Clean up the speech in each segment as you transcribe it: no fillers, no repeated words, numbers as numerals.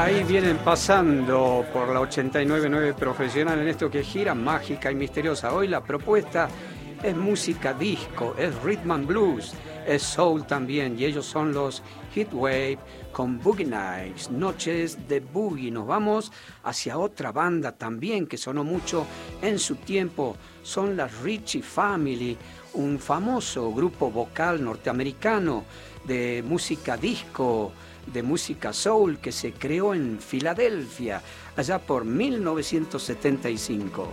Ahí vienen pasando por la 89.9 Profesional en esto que gira mágica y misteriosa. Hoy la propuesta es música disco, es rhythm and blues, es soul también, y ellos son los Heatwave con Boogie Nights, noches de boogie. Nos vamos hacia otra banda también que sonó mucho en su tiempo, son las Ritchie Family, un famoso grupo vocal norteamericano de música disco, de música soul, que se creó en Filadelfia allá por 1975.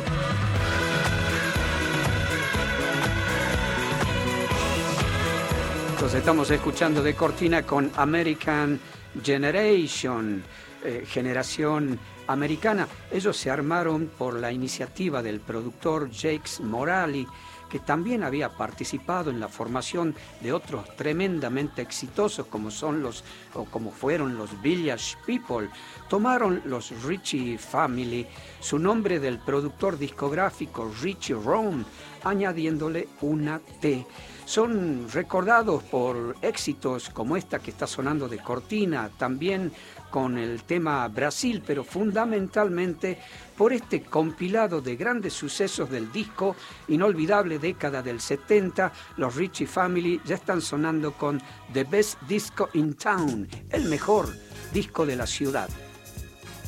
Entonces estamos escuchando de cortina con American Generation, generación americana. Ellos se armaron por la iniciativa del productor Jake Morali, que también había participado en la formación de otros tremendamente exitosos como fueron los Village People. Tomaron los Ritchie Family su nombre del productor discográfico Richie Rome, añadiéndole una T. Son recordados por éxitos como esta que está sonando de cortina, también con el tema Brasil, pero fundamentalmente por este compilado de grandes sucesos del disco inolvidable década del 70. Los Ritchie Family ya están sonando con The Best Disco in Town, el mejor disco de la ciudad.